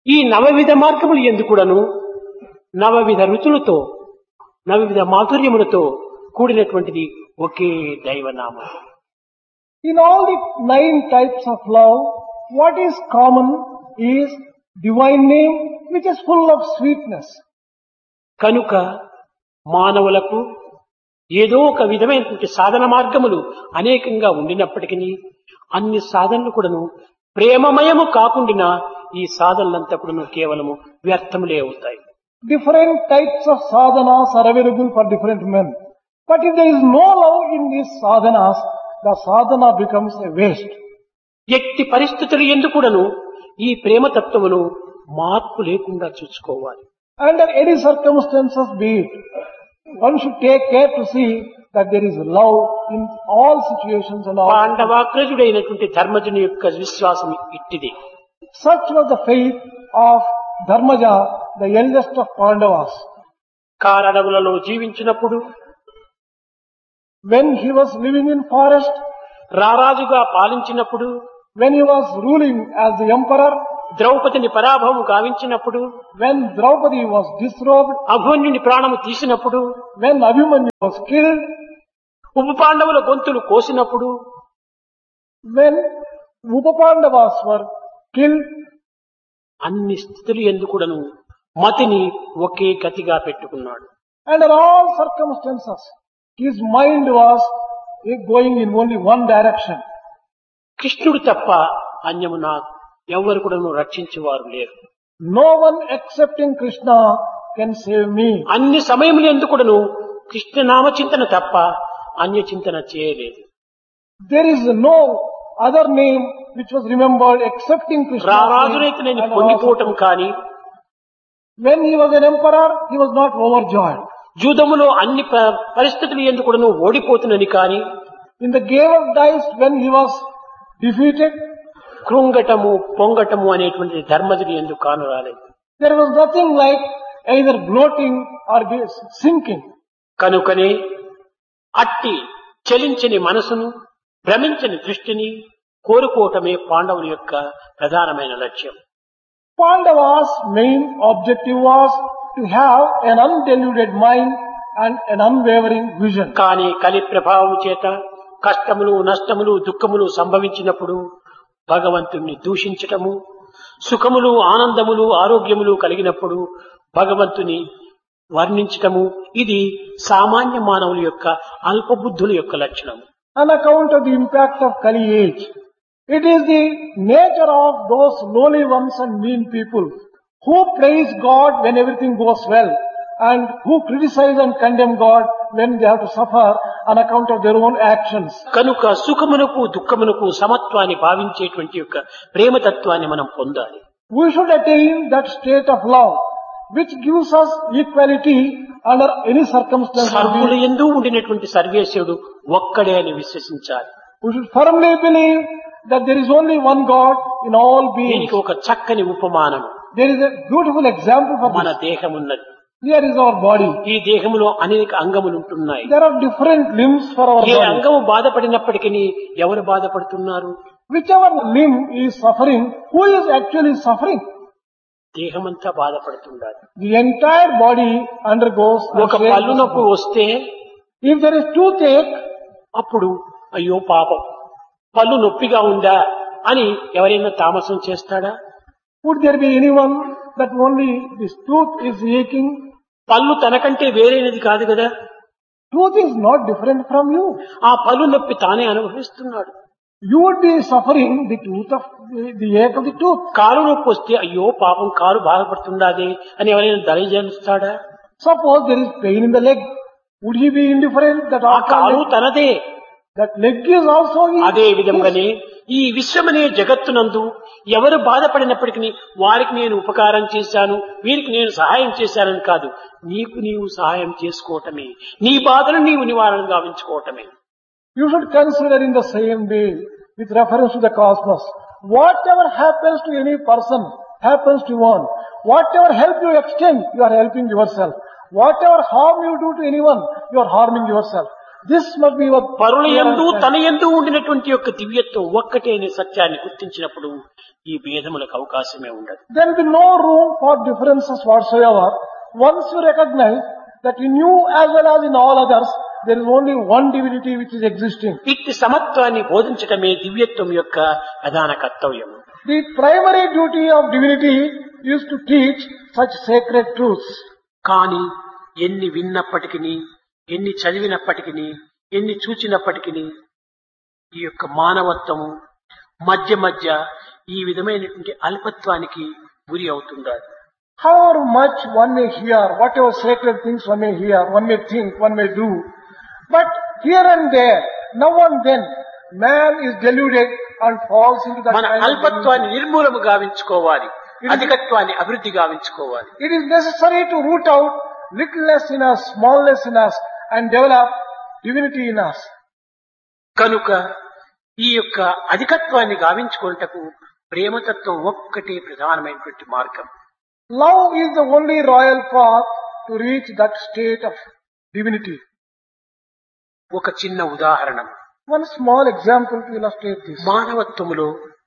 ఈ నవవిధ మార్గములు ఎందుకుడను నవవిధ రుచులతో నవవిధ మాధుర్యములతో కూడినటువంటిది ఒకే దైవనామం. In all the 9 types of love, what is common is divine name which is full of sweetness. కనుక మానవులకు ఏదో ఒక విధమైనటువంటి సాధన మార్గములు అనేకంగా ఉండినప్పటికీ అన్ని సాధనలు కూడాను ప్రేమమయము కాకుండా ఈ సాధనలంతా కూడాను కేవలము వ్యర్థములే అవుతాయి. Different types of sadhanas are available for different men. But if there is no love in these sadhanas, the sadhana becomes a waste. ఎట్టి పరిస్థితులు ఎందుకుడను ఈ ప్రేమ తత్వమును మార్పు లేకుండా చూసుకోవాలి. Under any circumstances be it, one should take care to see that there is love in all situations and all. పాండవాగ్రజుడైనటువంటి ధర్మజుని యొక్క విశ్వాసం ఇట్టిది. Such was the faith of Dharmaja, the eldest of Pandavas. కారణములలో జీవించినప్పుడు When he was living in forest, రారాజుగా పాలించినప్పుడు when he was ruling as the emperor, ద్రౌపదిని పరాభవం గావించినప్పుడు when Draupadi was disrobed, అభిమన్యుని ప్రాణము తీసినప్పుడు when Abhimanyu was killed, ఉప పాండవుల గొంతులు కోసినప్పుడు when Upapandavas were killed, అన్ని స్థితులు ఎందుకుడను మతిని ఒకే గతిగా పెట్టుకున్నాడు. under all circumstances, his mind was going in only one direction. కృష్ణుడు తప్ప అన్యము నా ఎవరు కూడాను రక్షించేవారు లేరు. No one excepting Krishna can save me. అన్ని సమయములు ఎందుకుడను కృష్ణ నామచింతన తప్ప అన్య చింతన చేయలేదు. There is no other name which was remembered excepting Krishna. రారాజునైతే నేను పొంగిపోవటం కానీ when he was an emperor, he was not overjoyed. జూదములో అన్ని పరిస్థితులు ఎందుకుడను ఓడిపోతున్నది కానీ In the game of dice, when he was defeated, కృంగటము పొంగటము అనేటువంటి ధర్మజుడు ఎందుకు కాను రాలేదు. there was nothing like either gloating or sinking. కనుకనే అట్టి చలించని మనసును భ్రమించని దృష్టిని కోరుకోవటమే పాండవుల యొక్క ప్రధానమైన లక్ష్యం. Pandava's main objective was to have an undiluted mind and an unwavering vision. కానీ కలి ప్రభావం చేత కష్టములు నష్టములు దుఃఖములు సంభవించినప్పుడు భగవంతుణ్ణి దూషించటము, సుఖములు ఆనందములు ఆరోగ్యములు కలిగినప్పుడు భగవంతుని వర్ణించటము, ఇది సామాన్య మానవుల యొక్క అల్పబుద్ధుల యొక్క లక్షణం. On account of the impact of Kali age, it is the nature of those lowly ones and mean people who praise God when everything goes well and who criticize and condemn God when they have to suffer on account of their own actions. కనుక సుఖమునకు దుఃఖమునకు సమత్వాన్ని భావించేటువంటి యొక్క ప్రేమతత్వాన్ని మనం పొందాలి. We should attain that state of love which gives us equality under any circumstance. సర్వుల యందు ఉండినటువంటి సర్వేశ్వరుడు ఒక్కడే అని విశ్వసించాలి. We should firmly believe that there is only one God in all beings. దీనికి ఒక చక్కని ఉపమానం There is a beautiful example for మన this. దేహం ఉన్నది. Here is our body. ఈ దేహంలో అనేక అంగములు ఉంటున్నాయి. There are different limbs for our A body. అంగము బాధపడినప్పటికీ ఎవరు బాధపడుతున్నారు? Whichever limb is suffering, who is actually suffering? దేహమంతా బాధపడుతుండాలి. The entire body undergoes. ఒక పళ్ళు నొప్పి వస్తే If there is toothache, అప్పుడు అయ్యో పాపం పళ్ళు నొప్పిగా ఉందా అని ఎవరైనా తామసం చేస్తాడా? would there be anyone that only this tooth is aching? పళ్ళు తనకంటే వేరేది కాదు కదా. Tooth is not different from you. ఆ పళ్ళు నొప్పి తానే అనుభవిస్తున్నాడు. You would be suffering the tooth of the ache of the tooth. కాలు నొప్పి వస్తే అయ్యో పాపం కాలు బాధపడుతుండాది అని ఎవరైనా దయచేస్తాడా? Suppose there is pain in the leg. Would he be indifferent that ఆ కాలు తనదే. that leg is also his? అదే విధంగానే ఈ విశ్వమనే జగత్తునందు ఎవరు బాధపడినప్పటికీ వారికి నేను ఉపకారం చేశాను, వీరికి నేను సహాయం చేశానని కాదు, నీకు నీవు సహాయం చేసుకోవటమే, నీ బాధను నీవు నివారణ గావించుకోవటమే. You should consider in the same way with reference to the cosmos. Whatever happens to any person happens to one. Whatever help you extend, you are helping yourself. Whatever harm you do to anyone, you are harming yourself. This must be your పరుల clear యందు understanding. తన యందు ఉండినటువంటి యొక్క దివ్యత్వం ఒక్కటే అనే సత్యాన్ని గుర్తించినప్పుడు ఈ భేదములకు అవకాశమే ఉండదు. There will be no room for differences whatsoever. Once you recognize that in you as well as in all others, there is only one divinity which is existing. ఇట్టి సమత్వాన్ని బోధించటమే దివ్యత్వం యొక్క ప్రధాన కర్తవ్యం. The primary duty of divinity is to teach such sacred truths. కానీ ఎన్ని విన్నప్పటికీ, ఎన్ని చదివినప్పటికీ, ఎన్ని చూచినప్పటికీ ఈ యొక్క మానవత్వము మధ్య మధ్య ఈ విధమైనటువంటి అల్పత్వానికి గురి అవుతుండాలి. However much one may hear, whatever sacred things one may hear, one may think, one may do, but here and there, now and then, man is deluded and falls into that మన kind of అల్పత్వాన్ని నిర్మూలము గావించుకోవాలి, అధికత్వాన్ని అభివృద్ధి గావించుకోవాలి. It is necessary to root out littleness in us, smallness in us, and develop divinity in us. కనుక ఈ యొక్క అధికత్వాన్ని గావించుకోవటకు ప్రేమతత్వం ఒక్కటే ప్రధానమైనటువంటి మార్గం. Love is the only royal path to reach that state of divinity. ఒక చిన్న ఉదాహరణ. One small example to illustrate this. మానవత్వములో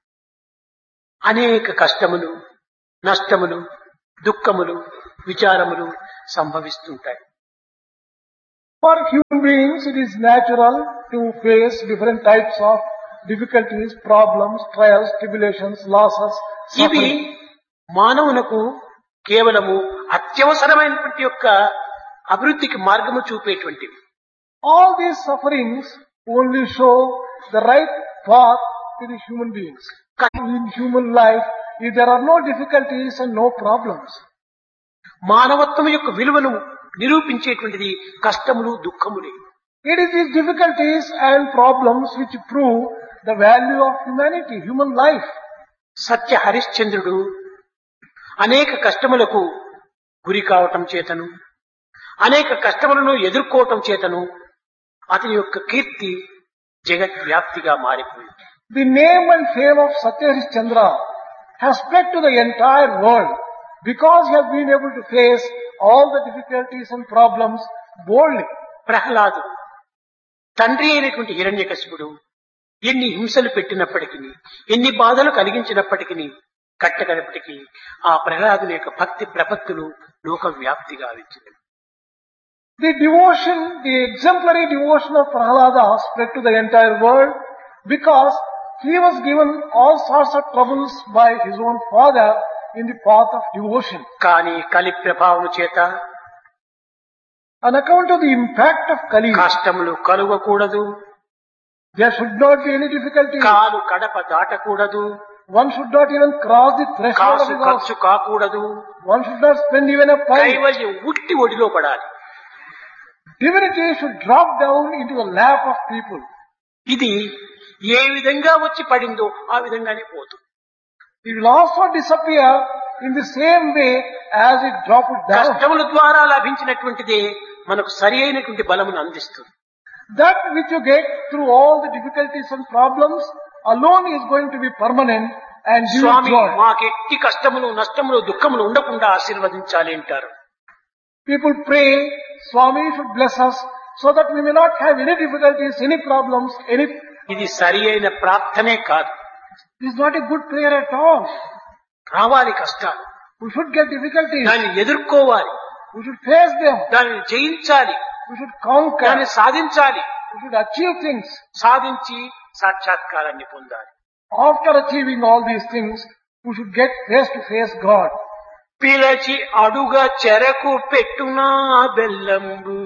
అనేక కష్టములు, నష్టములు, దుఃఖములు, విచారములు సంభవిస్తుంటాయి. For human beings, it is natural to face different types of difficulties, problems, trials, tribulations, losses, ఇవి suffering. మానవునకు కేవలము అత్యవసరమైనటువంటి యొక్క అభివృద్ధికి మార్గము చూపేటువంటివి. All these sufferings only show the right path to the human beings. In human life, if there are no difficulties and no problems, మానవత్వం యొక్క విలువను నిరూపించేటువంటిది కష్టములు, దుఃఖములే. it is these difficulties and problems which prove the value of humanity, human life. సత్య హరిశ్చంద్రుడు అనేక కష్టములకు గురి కావటం చేతను, అనేక కష్టములను ఎదుర్కోవటం చేతను అతని యొక్క కీర్తి జగద్వ్యాప్తిగా మారిపోయింది. The name and fame of Satya Harishchandra has spread to the entire world because he has been able to face all the difficulties and problems boldly. ప్రహ్లాదుడు తండ్రి అయినటువంటి హిరణ్యకశిపుడు ఎన్ని హింసలు పెట్టినప్పటికీ, ఎన్ని బాధలు కలిగించినప్పటికీ, కట్టగడపటికి ఆ ప్రహ్లాదుని యొక్క భక్తి ప్రపత్తులు లోకవ్యాప్తిగా వచ్చింది. The devotion, the exemplary devotion of Prahlada spread to the entire world because he was given all sorts of troubles by his own father in the path of devotion. కానీ కలి ప్రభావం చేత On account of the impact of Kali, కష్టములు కలుగకూడదు, there should not be any difficulty. కాలు Kadapa దాటకూడదు, One should not even cross the threshold of Kasu his house. ఖర్చు కాకూడదు, One should not spend even a pint. కైవల్యం ఉట్టి ఒడిలో పడాలి. Divinity should drop down into the lap of people. ఇది ఏ విధంగా వచ్చి పడిందో ఆ విధంగానే పోతుంది. It will also disappear in the same way as it dropped down. కష్టముల ద్వారా లభించినటువంటిదే మనకు సరి అయినటువంటి బలమును అందిస్తుంది. That which you get through all the difficulties and problems alone is going to be permanent and give you Swamy joy. మాకెట్టి కష్టములు, నష్టములు, దుఃఖములు ఉండకుండా ఆశీర్వదించాలి అంటారు. People pray, Swami should bless us so that we may not have any difficulties, any problems, any... ఇది సరి అయిన ప్రార్థనే కాదు. It is not a good prayer at all. రావాలి కష్టాలు, We should get difficulties. దాన్ని ఎదుర్కోవాలి, We should face them. దాన్ని జయించాలి, We should conquer. దాన్ని సాధించాలి, We should achieve things. సాధించి సాక్షాత్కారాన్ని పొందాలి. After achieving all these things, we should get face to face God. పిలచి అడుగ చెరకు పెట్టునా బెల్లంబు.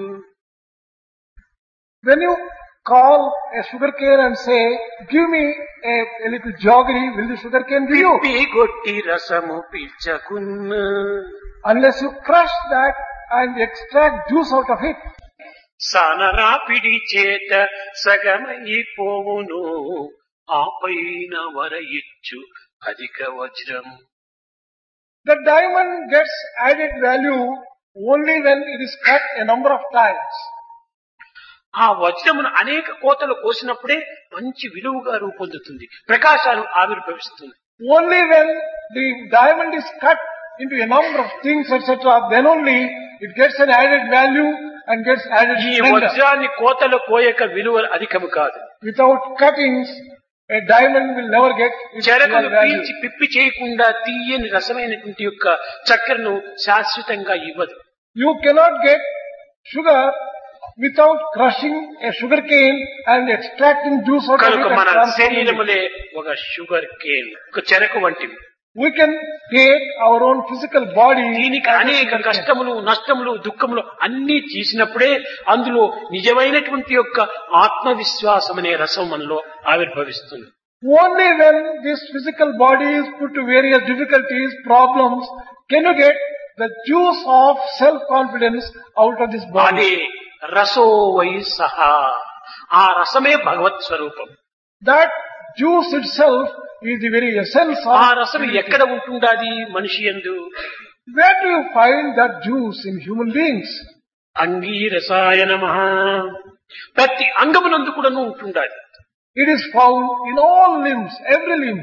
When you call a sugarcane and say, give me a little jaggery, will the sugarcane give you? పిప్పి గొట్టి రసము పిల్చకున్న. Unless you crush that and extract juice out of it. సనరాపిడి చేత సగమైపోవును, ఆపైన వర ఇచ్చు అధిక వజ్రము. The diamond gets added value only when it is cut a number of times. ఆ వజ్రమును అనేక కోతలు కోసినప్పుడే మంచి విలువగా రూపొందుతుంది, ప్రకాశాలు ఆవిర్భవిస్తుంది. Only when the diamond is cut into a number of things, etc., then only it gets an added value and gets added ఈ splendor. వజ్రాన్ని కోతలు కోయక విలువ అధికము కాదు. Without cuttings, a diamond will never get its చెరకును real value. పీల్చి పిప్పి చేయకుండా తీయని రసమైనటువంటి యొక్క చక్కెరను శాశ్వతంగా ఇవ్వదు. You cannot get sugar without crushing a sugar cane and extracting juice out of కనుక it and మన transforming it. శరీరములే ఒక షుగర్ కేన్, ఒక చెరకు వంటివి. We can take our own physical body. దీనికి as a అనేక sugar cane. కష్టములు, నష్టములు, దుఃఖములు అన్ని చేసినప్పుడే అందులో నిజమైనటువంటి యొక్క ఆత్మవిశ్వాసం అనే రసం మనలో ఆవిర్భవిస్తుంది. Only when this physical body is put to various difficulties, problems, can you get the juice of self-confidence out of this body. అదే రసో వై సహా, ఆ రసమే భగవత్ స్వరూపం. That juice itself is the very essence of. ఆ రసం ఎక్కడ ఉంటుండాది మనిషి యందు? Where do you find that juice in human beings? అంగీరసాయ నమః. ప్రతి అంగమునందు కూడాను ఉంటుండాది. It is found in all limbs, every limb.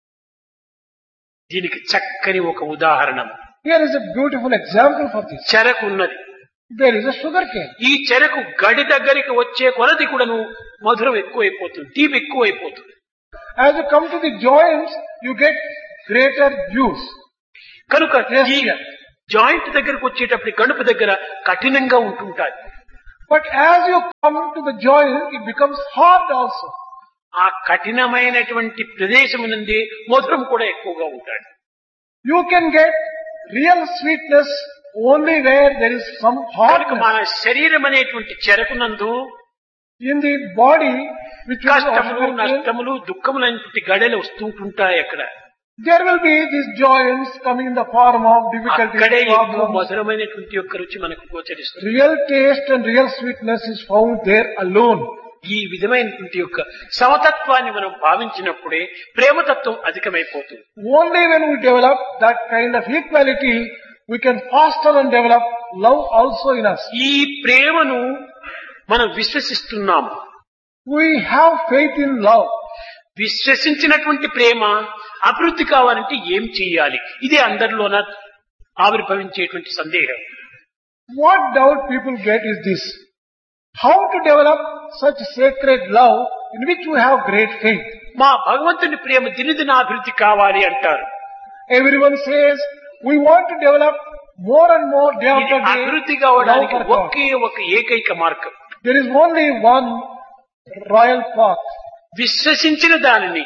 దీనికి చక్కని ఒక ఉదాహరణ. Here is a beautiful example for this. చెరకు ఉన్నది. There is a sugar cane. ఈ చెరకు గడి దగ్గరికి వచ్చే కొలది కూడాను మధురం ఎక్కువైపోతుంది, తీపి ఎక్కువైపోతుంది. As you come to the joints, you get greater juice. కనుక ఈ Yes. జాయింట్ దగ్గరకు వచ్చేటప్పుడు గణుపు దగ్గర కఠినంగా ఉంటుంటాది. But as you come to the joint, it becomes hard also. ఆ కఠినమైనటువంటి ప్రదేశం నుండి మధురం కూడా ఎక్కువగా ఉంటాడు. You can get real sweetness only where there is some కనుక మన hardness. శరీరం అనేటువంటి చెరకునందు In the body, which is కష్టములు, sugar cane, నష్టములు, దుఃఖములు అనేటువంటి గడలు వస్తుంటుంటాయి. అక్కడ there will be these joints coming in the form of difficulties, అక్కడే ఎక్కువ problems. మధురమైనటువంటి యొక్క రుచి మనకు గోచరిస్తుంది. Real taste and real sweetness is found there alone. ఈ విధమైనటువంటి యొక్క సమతత్వాన్ని మనం భావించినప్పుడే ప్రేమతత్వం అధికమైపోతుంది. Only when we develop that kind of equality, we can foster and develop love also in us. ఈ ప్రేమను మనం విశ్వసిస్తున్నాము. We have faith in love. విశ్వసించినటువంటి ప్రేమ అభివృద్ధి కావాలంటే ఏం చేయాలి? ఇదే అందరిలోన ఆవిర్భవించేటువంటి సందేహం. What doubt people get is this: how to develop such sacred love in which we have great faith. మా భగవంతుని ప్రేమ దినదిన అభివృద్ధి కావాలి అంటారు. Everyone says we want to develop more and more day ఇది after day అభివృద్ధి love కావడానికి for God. ఒకే ఒక ఏకైక మార్గం. There is only one royal path. విశ్వసించిన దానిని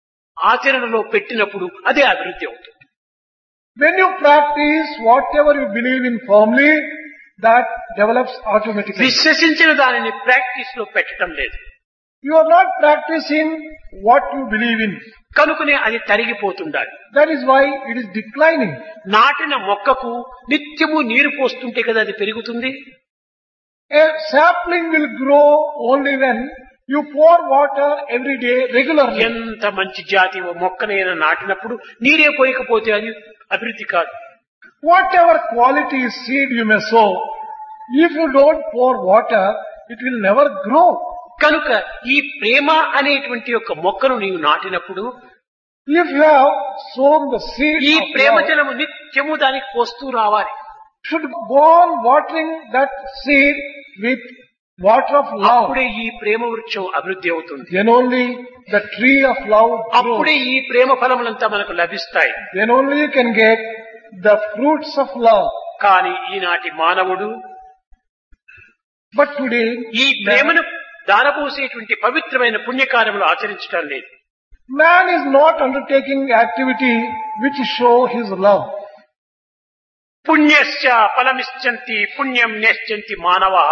ఆచరణలో పెట్టినప్పుడు అదే అభివృద్ధి అవుతుంది. When you practice whatever you believe in firmly, that develops automatically. విశ్వసించిన దానిని ప్రాక్టీస్ లో పెట్టడం లేదు. You are not practicing what you believe in. కనుకనే అది తరిగిపోతుండాలి. That is why it is declining. నాటిన మొక్కకు నిత్యము నీరు పోస్తుంటే కదా అది పెరుగుతుంది. A sapling will grow only when you pour water every day regularly. ఎంత మంచి జాతి ఓ మొక్కనైనా నాటినప్పుడు నీరే పోయకపోతే అది అభివృద్ధి కాదు. Whatever quality seed you may sow, if you don't pour water, it will never grow. కనుక ఈ ప్రేమ అనేటువంటి యొక్క మొక్కను నీవు నాటినప్పుడు If you have sown the seed ఈ of ప్రేమ love, జలము నిత్యము దానికి పోస్తూ రావాలి. should go on watering that seed with water of love. అప్పుడే ఈ ప్రేమ వృక్షం అభివృద్ధి అవుతుంది. Then only the tree of love అప్పుడే grows. ఈ ప్రేమ ఫలములంతా మనకు లభిస్తాయి. Then only you can get the fruits of love. కానీ ఈనాటి మానవుడు But today, ఈ ప్రేమను దారపోసేటువంటి పవిత్రమైన పుణ్యకార్యములు ఆచరించడం లేదు. man is not undertaking activity which show his love. పుణ్యశ్చ ఫలమిశ్చంతి పుణ్యం నేశ్చంతి మానవః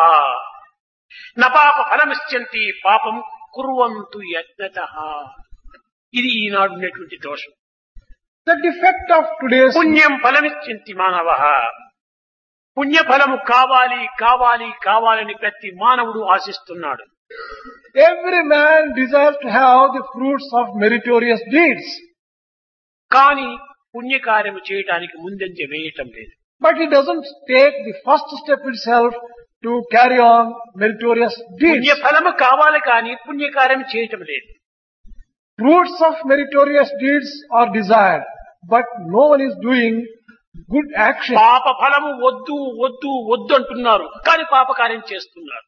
నపాప ఫలమిశ్చంతి పాపం కుర్వంతు యత్నతః. ఇది ఈనాడు ఉన్నటువంటి దోషం. The defect of today's పుణ్యం ఫలమిశ్చంతి మానవః. పుణ్యఫలము కావాలి కావాలి కావాలని ప్రతి మానవుడు ఆశిస్తున్నాడు. every man desires to have the fruits of meritorious deeds, కానీ పుణ్యకార్యము చేయటానికి ముందంజ వేయటం లేదు. but he doesn't take the first step itself to carry on meritorious deeds. పుణ్యఫలము కావాలి కానీ పుణ్యకార్యం చేయటం లేదు. Fruits of meritorious deeds are desired, but no one is doing good action. పాప ఫలము వద్దు వద్దు వద్దు అంటున్నారు, కానీ పాపకార్యం చేస్తున్నారు.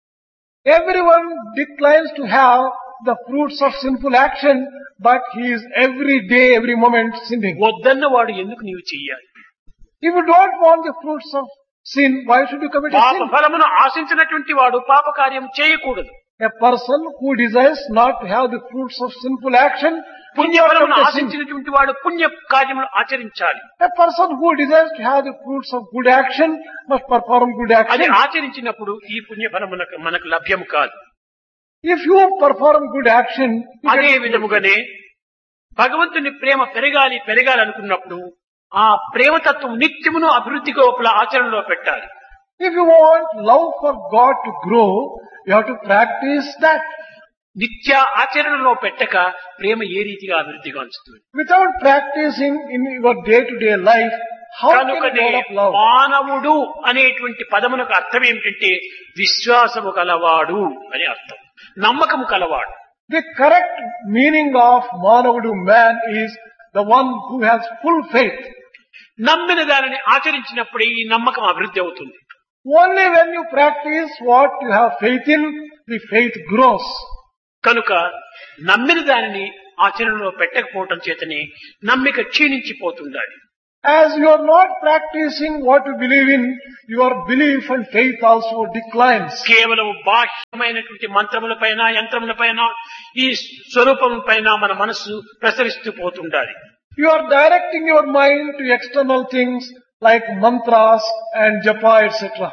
Everyone declines to have the fruits of sinful action, but he is every day, every moment sinning. వద్దన్న వాడు ఎందుకు నీవు చెయ్యాలి? If you don't want the fruits of sin, why should you commit a పాప sin? ఫలమును ఆశించినటువంటి వాడు పాపకార్యం చేయకూడదు. A person who desires not to have the fruits of sinful action, పుణ్యఫలమును commit a sin. ఆశించినటువంటి వాడు పుణ్య కార్యములు ఆచరించాలి. A person who desires to have the fruits of good action must perform good అది action. ఆచరించినప్పుడు ఈ పుణ్యఫలమునకు మనకు లభ్యము కాదు. If you perform good action, you అదే get విధముగానే భగవంతుని ప్రేమ పెరగాలి పెరగాలి అనుకున్నప్పుడు ఆ ప్రేమతత్వం నిత్యమును అభివృద్ధి లోపల ఆచరణలో పెట్టాలి. If you want love for God to grow, you have to practice that. నిత్య ఆచరణలో పెట్టక ప్రేమ ఏ రీతిగా అభివృద్ధి గాంచుతుంది? Without practicing in your day-to-day life, how can you కనుకనే develop love? మానవుడు అనేటువంటి పదమునకు అర్థం ఏమిటంటే విశ్వాసము కలవాడు అని అర్థం, నమ్మకము కలవాడు. The correct meaning of Manavudu man is the one who has full faith. నమ్మిన దానిని ఆచరించినప్పుడే ఈ నమ్మకం అభివృద్ధి అవుతుంది. Only when you practice what you have faith in, the faith grows. కనుక నమ్మిన దానిని ఆచరణలో పెట్టకపోవటం చేతనే నమ్మిక క్షీణించిపోతుండాలి. As you are not practicing what you believe in, your belief and faith also declines. కేవలం బాహ్యమైనటువంటి మంత్రములపైన యంత్రములపైన ఈ స్వరూపములపైన మన మనస్సు ప్రసరిస్తూ పోతుండాలి. You are directing your mind to external things like mantras and japa, etc.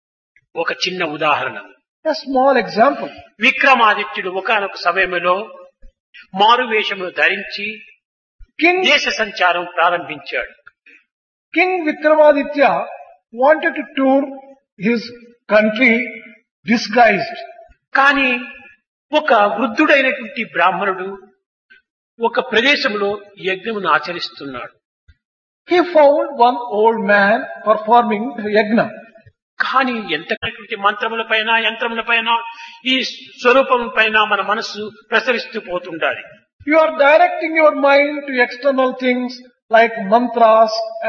ఒక చిన్న ఉదాహరణ. A small example. విక్రమాదిత్యుడు ఒకానొక సమయంలో మారువేషమును ధరించి దేశ సంచారం ప్రారంభించాడు. King Vikramaditya wanted to tour his country disguised. కానీ ఒక వృద్ధుడైనటువంటి బ్రాహ్మణుడు ఒక ప్రదేశంలో యజ్ఞమును ఆచరిస్తున్నాడు. He found one old man performing yajna. కానీ ఎంతటువంటి మంత్రములపైన యంత్రములపైన ఈ స్వరూపములపైన మన మనస్సు ప్రసరిస్తూ పోతుండాలి. You are directing your mind to external things like mantras